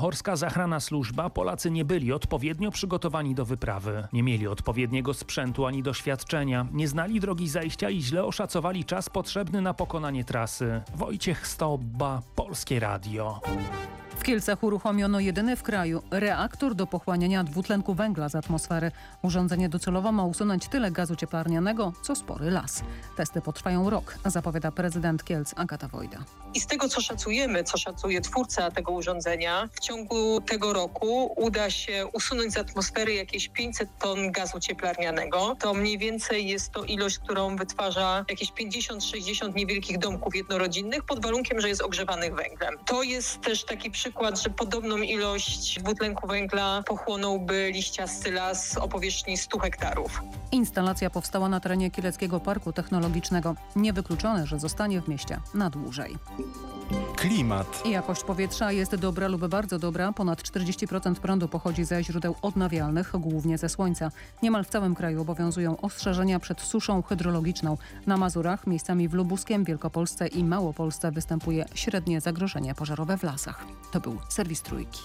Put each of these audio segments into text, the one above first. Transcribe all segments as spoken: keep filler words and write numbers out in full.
Znachorska Zachrana Służba, Polacy nie byli odpowiednio przygotowani do wyprawy. Nie mieli odpowiedniego sprzętu ani doświadczenia, nie znali drogi zajścia i źle oszacowali czas potrzebny na pokonanie trasy. Wojciech Stobba, Polskie Radio. W Kielcach uruchomiono jedyny w kraju reaktor do pochłaniania dwutlenku węgla z atmosfery. Urządzenie docelowo ma usunąć tyle gazu cieplarnianego, co spory las. Testy potrwają rok, zapowiada prezydent Kielc Agata Wojda. I z tego, co szacujemy, co szacuje twórca tego urządzenia, w ciągu tego roku uda się usunąć z atmosfery jakieś pięćset ton gazu cieplarnianego. To mniej więcej jest to ilość, którą wytwarza jakieś pięćdziesiąt sześćdziesiąt niewielkich domków jednorodzinnych pod warunkiem, że jest ogrzewanych węglem. To jest też taki przykład, że podobną ilość dwutlenku węgla pochłonąłby liściasty las o powierzchni stu hektarów. Instalacja powstała na terenie Kieleckiego Parku Technologicznego. Niewykluczone, że zostanie w mieście na dłużej. Klimat. Jakość powietrza jest dobra lub bardzo dobra. Ponad czterdzieści procent prądu pochodzi ze źródeł odnawialnych, głównie ze słońca. Niemal w całym kraju obowiązują ostrzeżenia przed suszą hydrologiczną. Na Mazurach, miejscami w Lubuskiem, Wielkopolsce i Małopolsce występuje średnie zagrożenie pożarowe w lasach. To był serwis Trójki.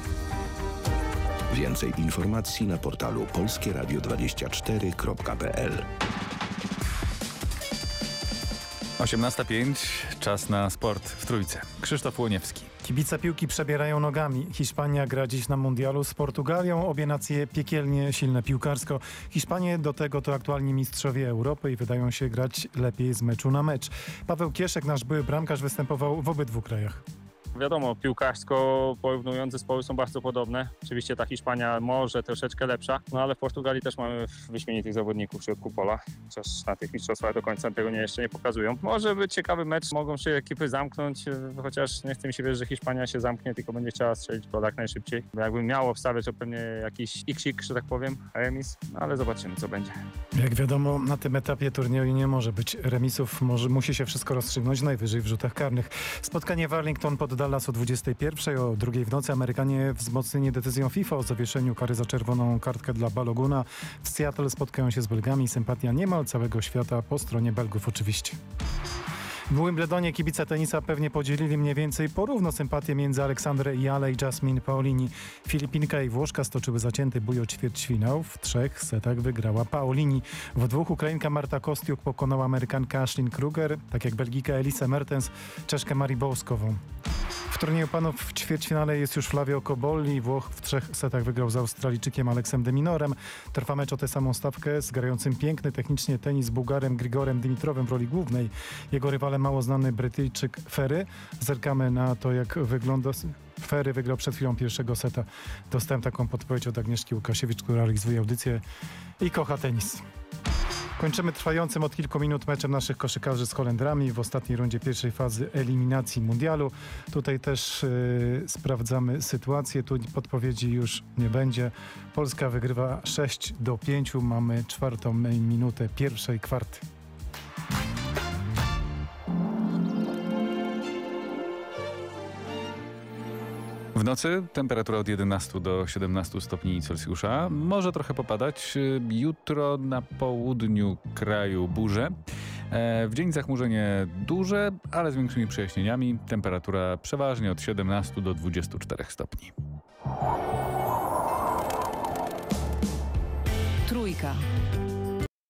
Więcej informacji na portalu polskie radio dwadzieścia cztery kropka p l. osiemnasta pięć, czas na sport w Trójce. Krzysztof Łoniewski. Kibice piłki przebierają nogami. Hiszpania gra dziś na mundialu z Portugalią. Obie nacje piekielnie silne piłkarsko. Hiszpanie do tego to aktualni mistrzowie Europy i wydają się grać lepiej z meczu na mecz. Paweł Kieszek, nasz były bramkarz, występował w obydwu krajach. Wiadomo, piłkarsko porównując zespoły są bardzo podobne. Oczywiście ta Hiszpania może troszeczkę lepsza, no ale w Portugalii też mamy wyśmienitych zawodników w środku pola. Chociaż na tych mistrzostwach do końca tego nie, jeszcze nie pokazują. Może być ciekawy mecz, mogą się ekipy zamknąć, chociaż nie chce mi się wierzyć, że Hiszpania się zamknie, tylko będzie chciała strzelić gol jak najszybciej. Bo jakbym miało wstawiać, to pewnie jakiś iksik, że tak powiem, remis, no ale zobaczymy, co będzie. Jak wiadomo, na tym etapie turnieju nie może być remisów, może, musi się wszystko rozstrzygnąć najwyżej w rzutach karnych. Spotkanie w Arlington pod Dallas o dwudziestej pierwszej, o drugiej w nocy. Amerykanie wzmocnieni decyzją FIFA o zawieszeniu kary za czerwoną kartkę dla Baloguna. W Seattle spotkają się z Belgami. Sympatia niemal całego świata po stronie Belgów oczywiście. W Wimbledonie kibice tenisa pewnie podzielili mniej więcej porówno sympatię między Aleksandrę Iale i Jasmine Paolini. Filipinka i Włoszka stoczyły zacięty bój o ćwierćfinał. W trzech setach wygrała Paolini. W dwóch Ukrainka Marta Kostiuk pokonała Amerykankę Ashlyn Kruger, tak jak Belgijka Elise Mertens, Czeszkę Marię Bołskową. W turnieju panów w ćwierćfinale jest już Flavio Cobolli. Włoch w trzech setach wygrał z Australijczykiem Aleksem de Minorem. Trwa mecz o tę samą stawkę z grającym piękny technicznie tenis Bułgarem Grigorem Dimitrowem w roli głównej. Jego rywalem mało znany Brytyjczyk Ferry. Zerkamy na to, jak wygląda... Ferry wygrał przed chwilą pierwszego seta. Dostałem taką podpowiedź od Agnieszki Łukasiewicz, która realizuje audycję i kocha tenis. Kończymy trwającym od kilku minut meczem naszych koszykarzy z Holendrami w ostatniej rundzie pierwszej fazy eliminacji mundialu. Tutaj też yy, sprawdzamy sytuację. Tu podpowiedzi już nie będzie. Polska wygrywa sześć do pięciu. Mamy czwartą minutę pierwszej kwarty. W nocy temperatura od jedenastu do siedemnastu stopni Celsjusza. Może trochę popadać. Jutro na południu kraju burze. W dzień zachmurzenie duże, ale z większymi przejaśnieniami. Temperatura przeważnie od siedemnastu do dwudziestu czterech stopni. Trójka.